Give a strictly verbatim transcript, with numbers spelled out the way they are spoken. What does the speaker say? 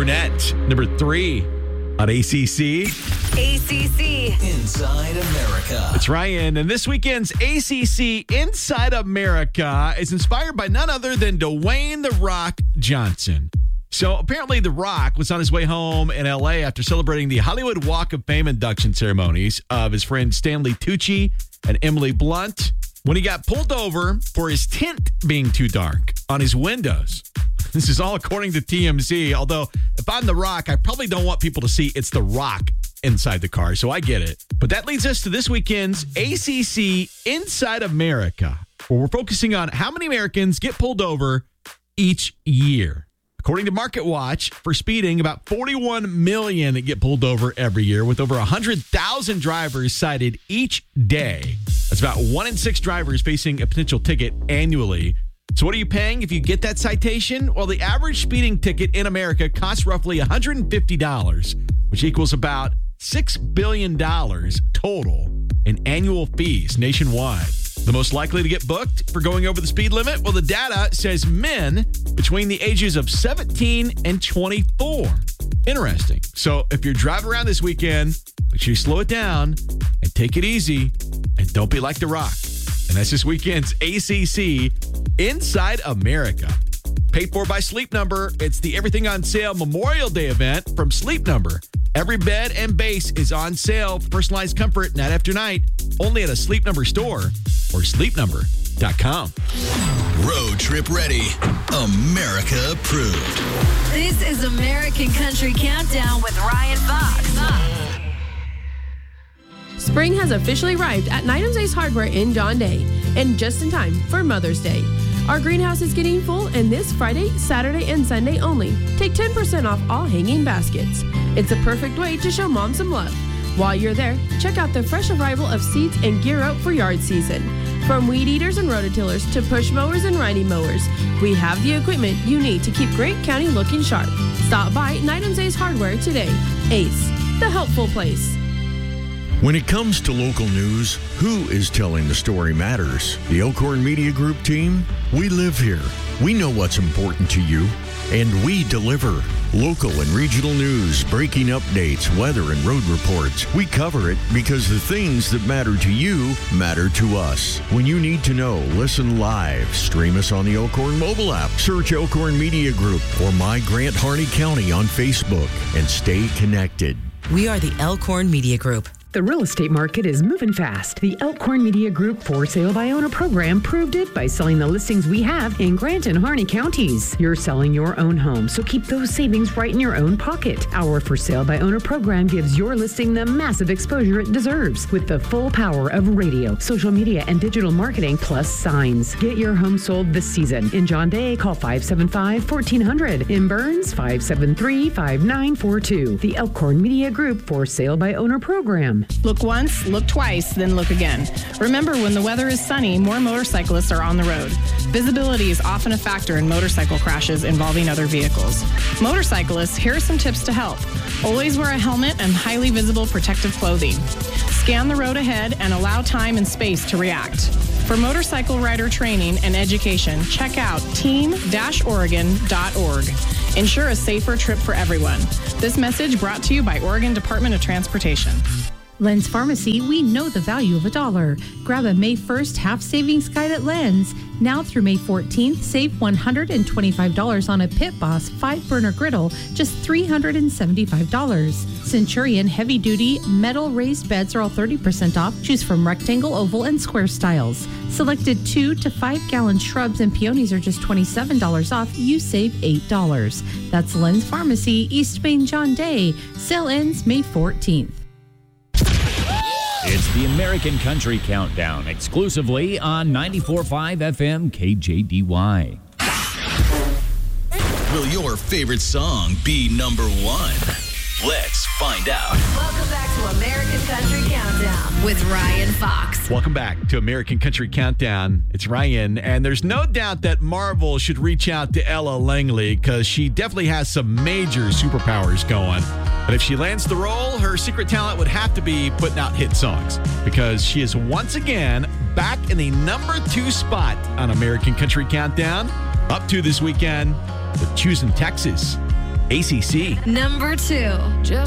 Brunette, number three on A C C. A C C Inside America. It's Ryan, and this weekend's A C C Inside America is inspired by none other than Dwayne The Rock Johnson. So apparently The Rock was on his way home in L A after celebrating the Hollywood Walk of Fame induction ceremonies of his friends Stanley Tucci and Emily Blunt when he got pulled over for his tint being too dark on his windows. This is all according to T M Z, although if I'm The Rock, I probably don't want people to see it's The Rock inside the car, so I get it. But that leads us to this weekend's A C C Inside America, where we're focusing on how many Americans get pulled over each year. According to Market Watch, for speeding, about forty-one million get pulled over every year, with over one hundred thousand drivers cited each day. That's about one in six drivers facing a potential ticket annually. So what are you paying if you get that citation? Well, the average speeding ticket in America costs roughly one hundred fifty dollars, which equals about six billion dollars total in annual fees nationwide. The most likely to get booked for going over the speed limit? Well, the data says men between the ages of seventeen and twenty-four. Interesting. So if you're driving around this weekend, make sure you slow it down and take it easy and don't be like The Rock. And that's this weekend's A C C Inside America. Paid for by Sleep Number. It's the Everything on Sale Memorial Day event from Sleep Number. Every bed and base is on sale for personalized comfort night after night, only at a Sleep Number store or sleep number dot com. Road trip ready. America approved. This is American Country Countdown with Ryan Fox. Spring has officially arrived at Nitams Ace Hardware in John Day, and just in time for Mother's Day. Our greenhouse is getting full, and this Friday, Saturday, and Sunday only, take ten percent off all hanging baskets. It's a perfect way to show mom some love. While you're there, check out the fresh arrival of seeds and gear up for yard season. From weed eaters and rototillers to push mowers and riding mowers, we have the equipment you need to keep Grant County looking sharp. Stop by Nitams Ace Hardware today. Ace, the helpful place. When it comes to local news, who is telling the story matters? The Elkhorn Media Group team? We live here. We know what's important to you, and we deliver. Local and regional news, breaking updates, weather, and road reports. We cover it because the things that matter to you matter to us. When you need to know, listen live. Stream us on the Elkhorn mobile app. Search Elkhorn Media Group or My Grant Harney County on Facebook and stay connected. We are the Elkhorn Media Group. The real estate market is moving fast. The Elkhorn Media Group For Sale by Owner program proved it by selling the listings we have in Grant and Harney counties. You're selling your own home, so keep those savings right in your own pocket. Our For Sale by Owner program gives your listing the massive exposure it deserves with the full power of radio, social media, and digital marketing plus signs. Get your home sold this season. In John Day, call five seven five, one four zero zero. In Burns, five seven three, five nine four two. The Elkhorn Media Group For Sale by Owner program. Look once, look twice, then look again. Remember, when the weather is sunny, more motorcyclists are on the road. Visibility is often a factor in motorcycle crashes involving other vehicles. Motorcyclists, here are some tips to help. Always wear a helmet and highly visible protective clothing. Scan the road ahead and allow time and space to react. For motorcycle rider training and education, check out team dash oregon dot org. Ensure a safer trip for everyone. This message brought to you by Oregon Department of Transportation. Lens Pharmacy, we know the value of a dollar. Grab a May first half savings guide at Lens. Now through May fourteenth, save one hundred twenty-five dollars on a Pit Boss five burner griddle, just three hundred seventy-five dollars. Centurion heavy duty metal raised beds are all thirty percent off. Choose from rectangle, oval, and square styles. Selected two to five gallon shrubs and peonies are just twenty-seven dollars off. You save eight dollars. That's Lens Pharmacy, East Main, John Day. Sale ends May fourteenth. It's the American Country Countdown, exclusively on ninety-four point five F M K J D Y. Will your favorite song be number one? Let's find out. Welcome back to American Country Countdown with Ryan Fox. Welcome back to American Country Countdown. It's Ryan, and there's no doubt that Marvel should reach out to Ella Langley because she definitely has some major superpowers going. But if she lands the role, her secret talent would have to be putting out hit songs because she is once again back in the number two spot on American Country Countdown, up to this weekend with Choosing Texas. A C C. Number two.